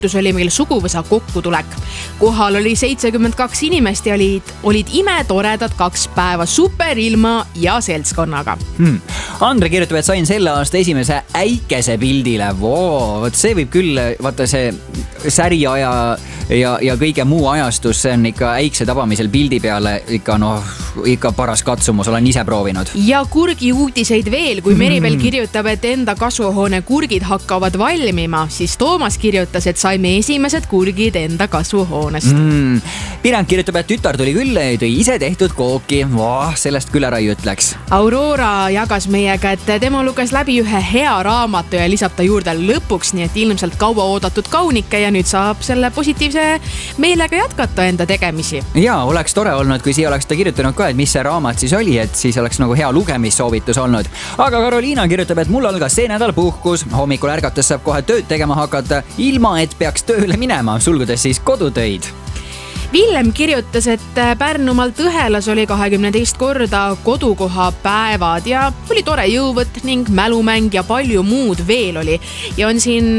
oli meil suguvõsa kokkutulek. Kohal oli 72 inimest ja olid imetoredad 2 päeva superilma ja seltskonnaga. Andre kirjutab, et sain selle aasta esimese äikese pildile. Vot see võib küll, vaata see säriaja ja kõige muu ajastus, see on ikka äikse tabamisel pildi peale ikka paras katsumus, olen ise proovinud. Ja kurgi uudiseid veel, kui Meribel kirjutab, et enda kasvuhoone kurgid hakkavad valmima, siis Toomas kirjutas, et saime esimesed kurgid enda kasvuhoonest. Pirang kirjutab, et tütar tuli küll, tõi ise tehtud kooki. Sellest küll ära ei ütleks. Aurora jagas meiega, et tema luges läbi ühe hea raamatu ja lisab ta juurde lõpuks, nii et ilmselt kaua oodatud kaunike ja nüüd saab selle positiivse meelega jätkata enda tegemisi. Ja oleks tore olnud, kui siia oleks ta kirjutanud ka, et mis see raamat siis oli, et siis oleks nagu hea lugemissoovitus olnud. Aga Karoliina kirjutab, et mul algas see nädal puhkus. Hommikul ärgates saab kohe tööd tegema hakata, ilma et peaks tööle minema, sulgudes siis kodutöid. Villem kirjutas, et Pärnumaalt Õhelas oli 22 korda kodukoha päevad ja oli tore jõuvõtt ning mälumäng ja palju muud veel oli. Ja on siin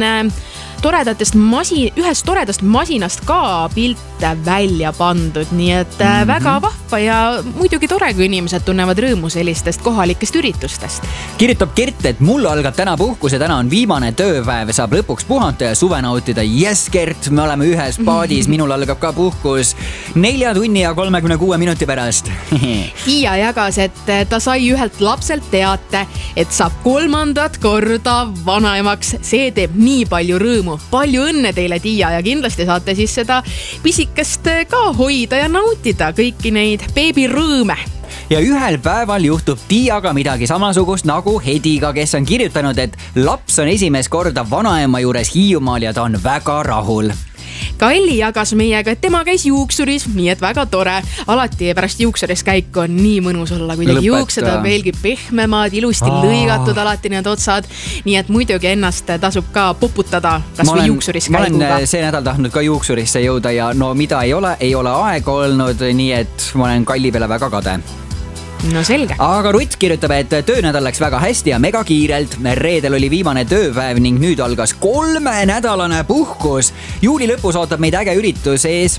ühest toredast masinast ka pilte välja pandud, nii et väga vahva ja muidugi tore, kui inimesed tunnevad rõõmu sellistest kohalikest üritustest. Kirjutab Kert, et mul algab täna puhkus ja täna on viimane tööpäev, saab lõpuks puhata ja suve nautida. Yes, Kert, me oleme ühes paadis, minul algab ka puhkus 4 tunni ja 36 minuti pärast. Tiia jagas, et ta sai ühelt lapselt teate, et saab 3. korda vanaemaks. See teeb nii palju rõõmu. Palju õnne teile, Tiia, ja kindlasti saate siis seda pisikest ka hoida ja nautida kõiki neid beebirõõme. Ja ühel päeval juhtub Tiiaga midagi samasugust nagu Hediga, kes on kirjutanud, et laps on esimest korda vanaema juures Hiiumaal ja ta on väga rahul. Kalli jagas meiega, et tema käis juuksuris, nii et väga tore. Alati pärast juuksuris käiku on nii mõnus olla, kuidagi juuksed on veelgi pehmemad, ilusti lõigatud alati need otsad. Nii et muidugi ennast tasub ka poputada kas või juuksuris käiguga. Ma olen see nädal tahtnud ka juuksurisse jõuda ja no mida ei ole aega olnud, nii et ma olen Kalli peale väga kade. No selge. Aga Rutt kirjutab, et töönädal läks väga hästi ja mega kiirelt. Reedel oli viimane tööpäev ning nüüd algas 3-nädalane puhkus. Juuli lõpus ootab meid äge üritus ees.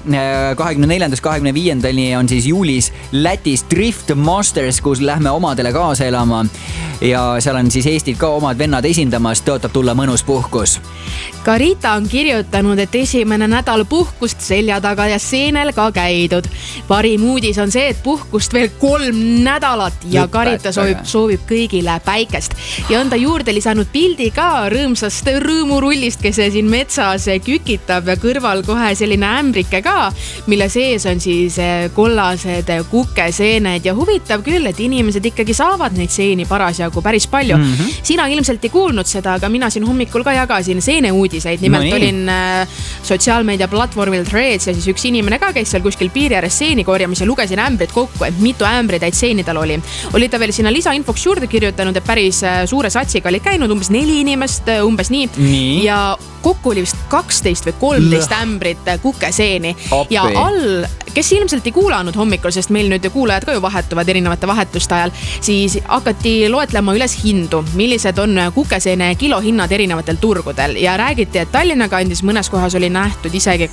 24.–25. on siis juulis Lätis Drift Masters, kus lähme omadele kaasa elama. Ja seal on siis Eestit ka omad vennad esindamas, tõotab tulla mõnus puhkus. Karita on kirjutanud, et esimene nädal puhkust selja taga ja seenel ka käidud. Parim uudis on see, et puhkust veel 3 nädalat ja Karita soovib kõigile päikest. Ja on ta juurde lisanud pildi ka rõõmsast rõõmurullist, kes siin metsas kükitab ja kõrval kohe selline ämbrike ka, mille sees on siis kollased kukeseened ja huvitav küll, et inimesed ikkagi saavad neid seeni parasjagu päris palju. Sina ilmselt ei kuulnud seda, aga mina siin hommikul ka jagasin seeneuudiseid. Nimelt olin sotsiaalmeedia platvormil Threads ja siis üks inimene ka käis seal kuskil piiri ääres seeni korjamas ja lugesin ämbrid kokku, et mitu ämbritäit seeni tal oli. Oli ta veel sinna lisainfoks juurde kirjutanud, et päris suure satsiga oli käinud umbes 4 inimest, umbes nii. Ja kokku oli vist 12 või 13 ämbrit kukeseeni. Ja all, kes ilmselt ei kuulanud hommikul, sest meil nüüd kuulajad ka ju vahetuvad erinevate vahetuste ajal, siis hakati loetlema üles hindu, millised on kukeseene kilohinnad erinevatel turgudel. Ja räägiti, et Tallinna kandis mõnes kohas oli nähtud isegi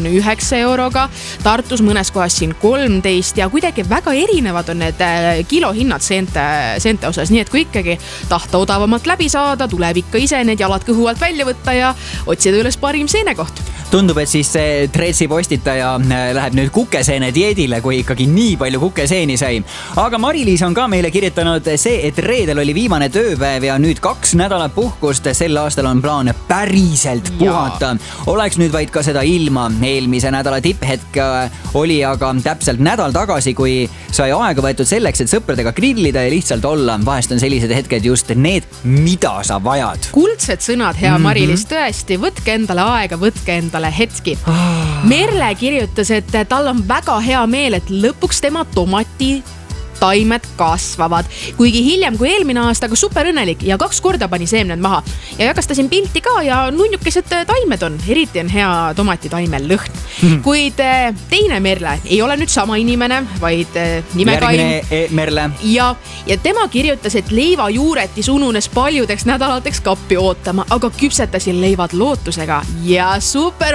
29 euroga, Tartus mõnes kohas siin 13 ja kuidagi väga erinevad on need kilohinnad seente osas. Nii et kui ikkagi tahta odavamalt läbi saada, tuleb ikka ise need jalad kõhu alt välja võtta ja otsida üles parim seenekoht. Tundub, et siis see Threadsi postitaja läheb nüüd kukeseene dieedile, kui ikkagi nii palju kukeseeni sai. Aga Mari-Liis on ka meile kirjutanud see, et reedel oli viimane tööpäev ja nüüd 2 nädalat puhkust. Sel aastal on plaan päriselt puhata. Oleks nüüd vaid ka seda ilma. Eelmise nädala tipphetk oli aga täpselt nädal tagasi, kui sai aega võetud selleks, et sõpradega grillida ja lihtsalt olla. Vahest on sellised hetked just need, mida sa vajad. Kuldsed sõnad, hea Mari-Liis, tõesti, võtke endale aega, võtke endale hetki. Merle kirjutas, et tal on väga hea meel, et lõpuks tema taimed kasvavad. Kuigi hiljem kui eelmine aasta, aga super õnnelik ja 2 korda pani seemned maha. Ja jagas ta siin pilti ka ja nunnukesed taimed on. Eriti on hea tomatitaimel lõhn. Kuid teine Merle ei ole nüüd sama inimene, vaid nimekaim. Järgmine Merle. Ja tema kirjutas, et leivajuuretis ununes paljudeks nädalateks kappi ootama, aga küpsetasin leivad lootusega ja super